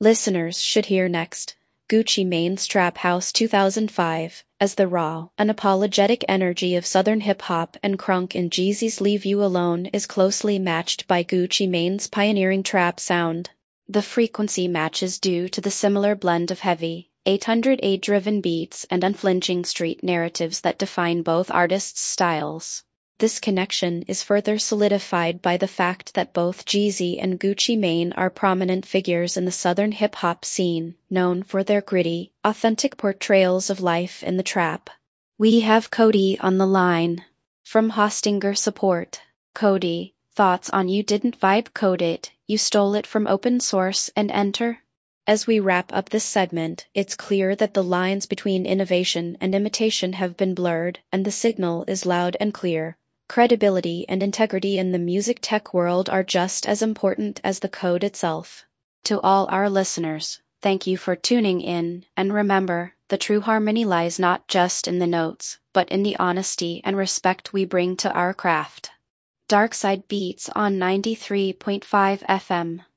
listeners should hear next. Gucci Mane's Trap House 2005, as the raw, unapologetic energy of Southern hip-hop and crunk in Jeezy's Leave You Alone is closely matched by Gucci Mane's pioneering trap sound. The frequency match is due to the similar blend of heavy, 808-driven beats and unflinching street narratives that define both artists' styles. This connection is further solidified by the fact that both Jeezy and Gucci Mane are prominent figures in the Southern hip-hop scene, known for their gritty, authentic portrayals of life in the trap. We have Cody on the line. From Hostinger Support. Cody, thoughts on You Didn't Vibe Code It, You Stole It from Open Source and Enter? As we wrap up this segment, it's clear that the lines between innovation and imitation have been blurred, and the signal is loud and clear. Credibility and integrity in the music tech world are just as important as the code itself. To all our listeners, thank you for tuning in, and remember, the true harmony lies not just in the notes, but in the honesty and respect we bring to our craft. Darkside Beats on 93.5 FM.